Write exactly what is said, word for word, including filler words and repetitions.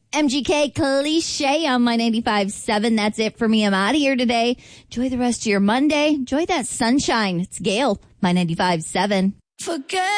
M G K Cliche on my ninety-five point seven. That's it for me. I'm out of here today. Enjoy the rest of your Monday. Enjoy that sunshine. It's Gail, my ninety-five point seven. Forget